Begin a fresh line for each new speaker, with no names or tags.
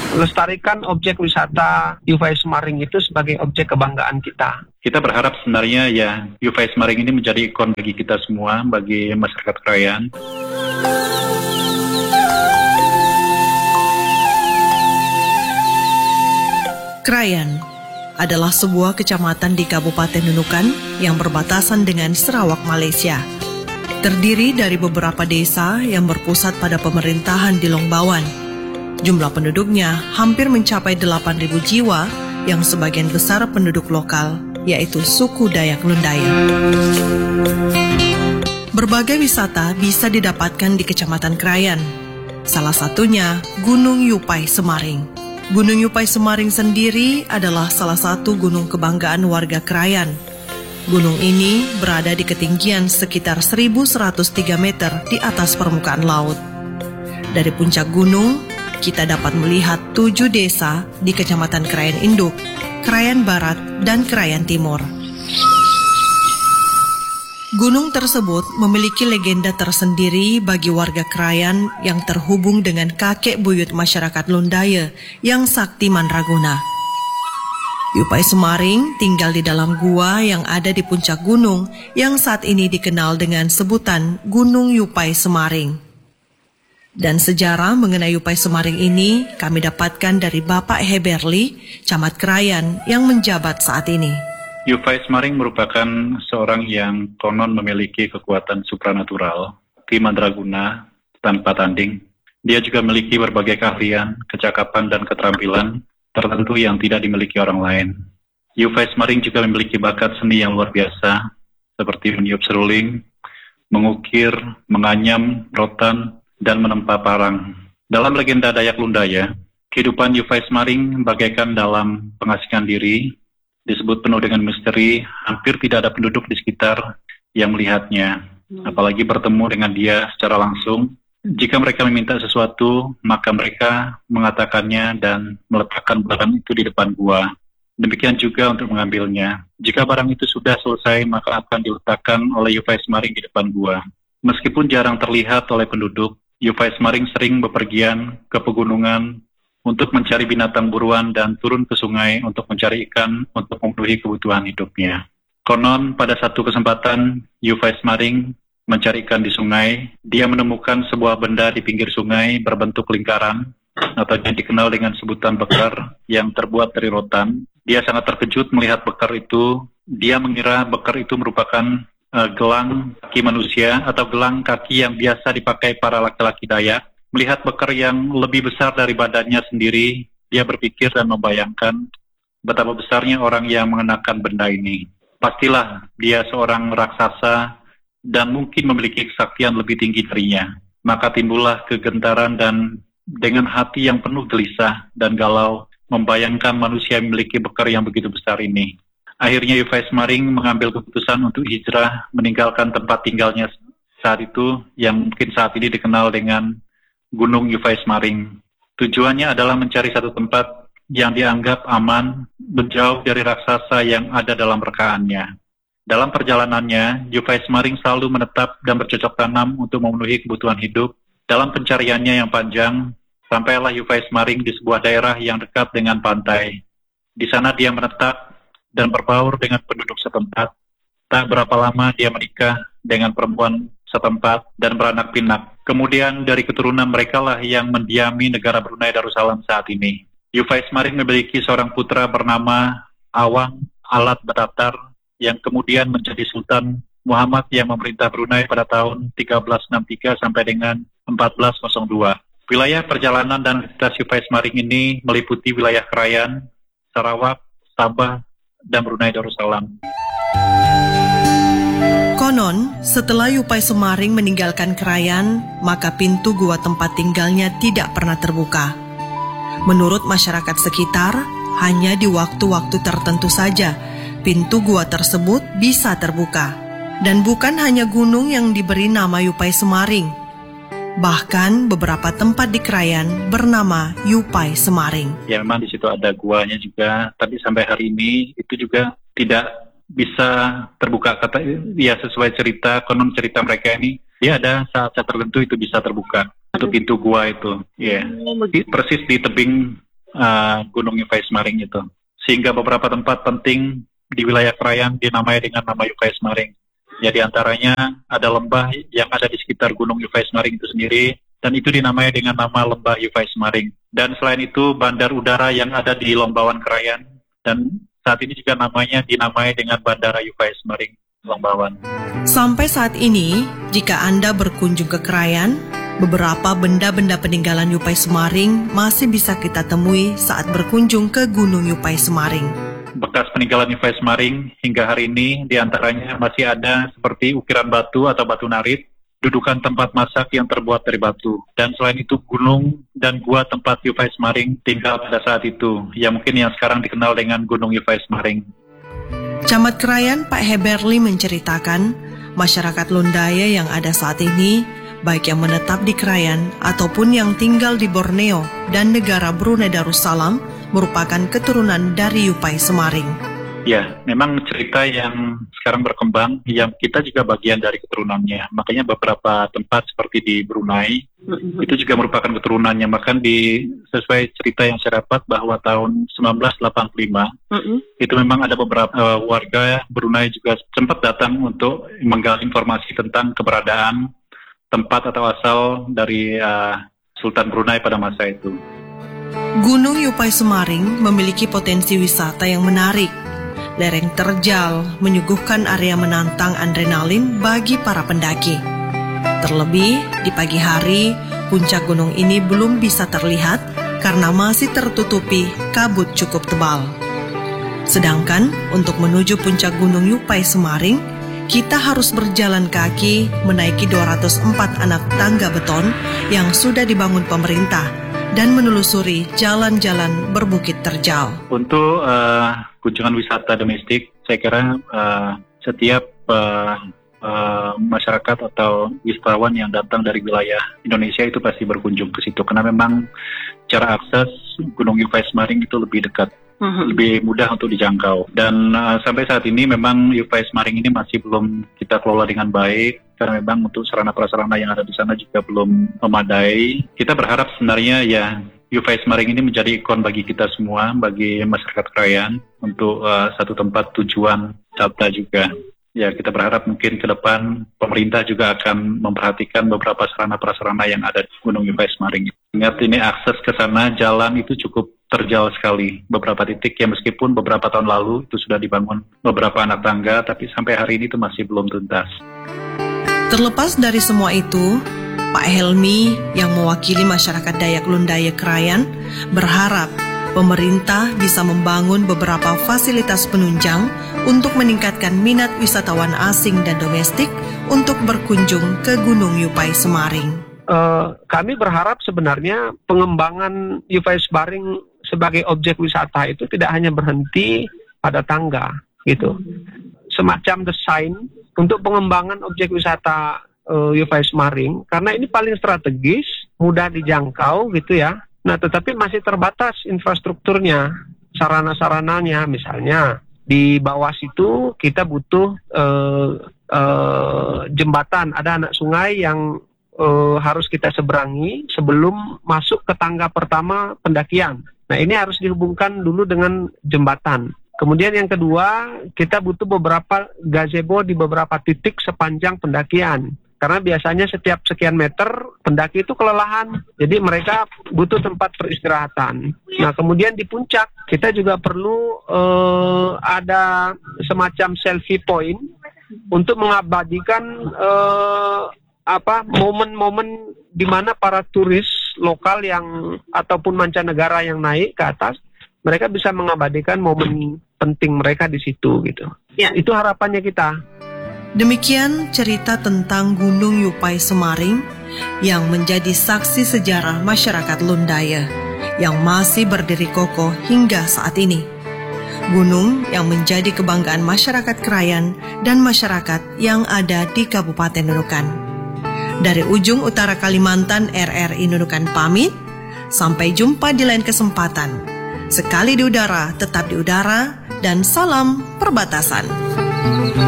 Melestarikan objek wisata Yufai Semaring itu sebagai objek kebanggaan kita.
Kita berharap sebenarnya ya Yufai Semaring ini menjadi ikon bagi kita semua, bagi masyarakat Krayan.
Krayan adalah sebuah kecamatan di Kabupaten Nunukan yang berbatasan dengan Sarawak, Malaysia. Terdiri dari beberapa desa yang berpusat pada pemerintahan di Longbawan. Jumlah penduduknya hampir mencapai 8.000 jiwa yang sebagian besar penduduk lokal, yaitu suku Dayak Lundaya. Berbagai wisata bisa didapatkan di Kecamatan Krayan. Salah satunya Gunung Yupai Semaring. Gunung Yupai Semaring sendiri adalah salah satu gunung kebanggaan warga Krayan. Gunung ini berada di ketinggian sekitar 1.103 meter di atas permukaan laut. Dari puncak gunung, kita dapat melihat 7 desa di Kecamatan Krayan Induk, Krayan Barat, dan Krayan Timur. Gunung tersebut memiliki legenda tersendiri bagi warga Krayan yang terhubung dengan kakek buyut masyarakat Lundaya yang sakti mandraguna. Yupai Semaring tinggal di dalam gua yang ada di puncak gunung yang saat ini dikenal dengan sebutan Gunung Yupai Semaring. Dan sejarah mengenai Yupai Semaring ini kami dapatkan dari Bapak Heberli, Camat Krayan yang menjabat saat ini.
Yufai Semaring merupakan seorang yang konon memiliki kekuatan supranatural, sakti mandraguna tanpa tanding. Dia juga memiliki berbagai keahlian, kecakapan, dan keterampilan tertentu yang tidak dimiliki orang lain. Yufai Semaring juga memiliki bakat seni yang luar biasa, seperti meniup seruling, mengukir, menganyam rotan, dan menempa parang. Dalam legenda Dayak Lundaya, kehidupan Yufai Semaring bagaikan dalam pengasingan diri, disebut penuh dengan misteri, hampir tidak ada penduduk di sekitar yang melihatnya, apalagi bertemu dengan dia secara langsung. Jika mereka meminta sesuatu, maka mereka mengatakannya dan meletakkan barang itu di depan gua. Demikian juga untuk mengambilnya. Jika barang itu sudah selesai, maka akan diletakkan oleh Yufai Semaring di depan gua. Meskipun jarang terlihat oleh penduduk, Yufai Semaring sering bepergian ke pegunungan untuk mencari binatang buruan dan turun ke sungai untuk mencari ikan untuk memenuhi kebutuhan hidupnya. Konon pada satu kesempatan Yufai Semaring mencari ikan di sungai, dia menemukan sebuah benda di pinggir sungai berbentuk lingkaran atau yang dikenal dengan sebutan bekar yang terbuat dari rotan. Dia sangat terkejut melihat bekar itu. Dia mengira bekar itu merupakan gelang kaki manusia atau gelang kaki yang biasa dipakai para laki-laki Dayak. Melihat bekar yang lebih besar dari badannya sendiri, dia berpikir dan membayangkan betapa besarnya orang yang mengenakan benda ini. Pastilah dia seorang raksasa dan mungkin memiliki kesaktian lebih tinggi darinya. Maka timbullah kegentaran dan dengan hati yang penuh gelisah dan galau, membayangkan manusia yang memiliki bekar yang begitu besar ini. Akhirnya Yufai Semaring mengambil keputusan untuk hijrah, meninggalkan tempat tinggalnya saat itu, yang mungkin saat ini dikenal dengan Gunung Yufai Semaring. Tujuannya adalah mencari satu tempat yang dianggap aman, menjauh dari raksasa yang ada dalam rekaannya. Dalam perjalanannya, Yufai Semaring selalu menetap dan bercocok tanam untuk memenuhi kebutuhan hidup. Dalam pencariannya yang panjang, sampailah Yufai Semaring di sebuah daerah yang dekat dengan pantai. Di sana dia menetap dan berbaur dengan penduduk setempat. Tak berapa lama dia menikah dengan perempuan setempat dan beranak pinak. Kemudian dari keturunan mereka lah yang mendiami negara Brunei Darussalam saat ini. Yufai Semaring memiliki seorang putra bernama Awang Alat Batatar yang kemudian menjadi Sultan Muhammad yang memerintah Brunei pada tahun 1363 sampai dengan 1402. Wilayah perjalanan dan aktivitas Yufai Semaring ini meliputi wilayah Krayan, Sarawak, Sabah, dan Brunei Darussalam.
Konon, setelah Yupai Semaring meninggalkan Krayan, maka pintu gua tempat tinggalnya tidak pernah terbuka. Menurut masyarakat sekitar, hanya di waktu-waktu tertentu saja pintu gua tersebut bisa terbuka. Dan bukan hanya gunung yang diberi nama Yupai Semaring. Bahkan beberapa tempat di Krayan bernama Yupai Semaring.
Ya memang di situ ada guanya juga, tapi sampai hari ini itu juga tidak bisa terbuka. Kata ya sesuai cerita, konon cerita mereka ini, ya ada saat-saat tertentu itu bisa terbuka. Itu pintu gua itu, ya persis di tebing Gunung Yupais Maring itu. Sehingga beberapa tempat penting di wilayah Krayan dinamai dengan nama Yupais Maring. Ya, di antaranya ada lembah yang ada di sekitar Gunung Yupais Maring itu sendiri, dan itu dinamai dengan nama Lembah Yupais Maring. Dan selain itu, bandar udara yang ada di Lombawan Krayan, dan saat ini juga namanya dinamai dengan Bandara Yupais Maring Lombawan.
Sampai saat ini, jika Anda berkunjung ke Krayan, beberapa benda-benda peninggalan Yupais Maring masih bisa kita temui saat berkunjung ke Gunung Yupais Maring.
Bekas peninggalan Yupais Maring hingga hari ini diantaranya masih ada seperti ukiran batu atau batu narit, dudukan tempat masak yang terbuat dari batu. Dan selain itu gunung dan gua tempat Yupais Maring tinggal pada saat itu, yang mungkin yang sekarang dikenal dengan Gunung Yupais Maring.
Camat Krayan Pak Heberli menceritakan, masyarakat Lundaya yang ada saat ini, baik yang menetap di Krayan ataupun yang tinggal di Borneo dan negara Brunei Darussalam, merupakan keturunan dari Yupais Maring.
Ya, memang cerita yang sekarang berkembang, yang kita juga bagian dari keturunannya. Makanya beberapa tempat seperti di Brunei, itu juga merupakan keturunannya. Bahkan sesuai cerita yang saya dapat bahwa tahun 1985, itu memang ada beberapa warga Brunei juga sempat datang untuk menggali informasi tentang keberadaan tempat atau asal dari Sultan Brunei pada masa itu.
Gunung Yupais Maring memiliki potensi wisata yang menarik. Lereng terjal menyuguhkan area menantang adrenalin bagi para pendaki. Terlebih di pagi hari, puncak gunung ini belum bisa terlihat karena masih tertutupi kabut cukup tebal. Sedangkan untuk menuju puncak Gunung Yupais Maring, kita harus berjalan kaki menaiki 204 anak tangga beton yang sudah dibangun pemerintah dan menelusuri jalan-jalan berbukit terjal.
Untuk kunjungan wisata domestik, saya kira setiap masyarakat atau wisatawan yang datang dari wilayah Indonesia itu pasti berkunjung ke situ, karena memang cara akses Gunung Yupais Maring itu lebih dekat, lebih mudah untuk dijangkau. Dan sampai saat ini memang Yupais Maring ini masih belum kita kelola dengan baik, karena memang untuk sarana-prasarana yang ada di sana juga belum memadai. Kita berharap sebenarnya ya Yupais Maring ini menjadi ikon bagi kita semua, bagi masyarakat Krayan, untuk satu tempat tujuan wisata juga. Ya, kita berharap mungkin ke depan pemerintah juga akan memperhatikan beberapa sarana-prasarana yang ada di Gunung Yupais Maring. Ingat, ini akses ke sana, jalan itu cukup terjal sekali. Beberapa titik yang meskipun beberapa tahun lalu itu sudah dibangun beberapa anak tangga, tapi sampai hari ini itu masih belum tuntas.
Terlepas dari semua itu, Pak Helmi yang mewakili masyarakat Dayak Lundaya Krayan berharap pemerintah bisa membangun beberapa fasilitas penunjang untuk meningkatkan minat wisatawan asing dan domestik untuk berkunjung ke Gunung Yupais Maring.
Kami berharap sebenarnya pengembangan Yupais Maring sebagai objek wisata itu tidak hanya berhenti pada tangga, gitu. Semacam desain untuk pengembangan objek wisata Yupais Maring, karena ini paling strategis, mudah dijangkau gitu ya. Nah, tetapi masih terbatas infrastrukturnya, sarana-sarananya. Misalnya di bawah situ kita butuh jembatan, ada anak sungai yang harus kita seberangi sebelum masuk ke tangga pertama pendakian. Nah, ini harus dihubungkan dulu dengan jembatan. Kemudian yang kedua, kita butuh beberapa gazebo di beberapa titik sepanjang pendakian. Karena biasanya setiap sekian meter pendaki itu kelelahan. Jadi mereka butuh tempat peristirahatan. Nah, kemudian di puncak kita juga perlu ada semacam selfie point untuk mengabadikan momen-momen di mana para turis lokal yang ataupun mancanegara yang naik ke atas, mereka bisa mengabadikan momen penting mereka di situ gitu. Ya, itu harapannya kita.
Demikian cerita tentang Gunung Yupais Maring yang menjadi saksi sejarah masyarakat Lundaya yang masih berdiri kokoh hingga saat ini. Gunung yang menjadi kebanggaan masyarakat Krayan dan masyarakat yang ada di Kabupaten Nunukan. Dari ujung utara Kalimantan, RRI Nunukan pamit. Sampai jumpa di lain kesempatan. Sekali di udara, tetap di udara, dan salam perbatasan.